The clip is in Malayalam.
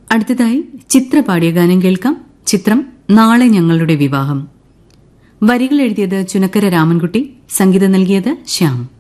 അടുത്തതായി ചിത്ര പാടിയ ഗാനം കേൾക്കാം. ചിത്രം നാളെ ഞങ്ങളുടെ വിവാഹം. വരികൾ എഴുതിയത് ചുനക്കര രാമൻകുട്ടി, സംഗീതം നൽകിയത് ശ്യാം.